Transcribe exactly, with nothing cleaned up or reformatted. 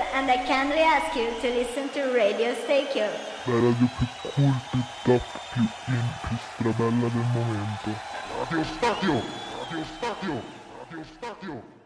and I kindly ask you to listen to Radio Stereo. La radio più cool, più top, più in, più strabella del momento. Radio Stadio! Radio Stadio! Radio Stadio!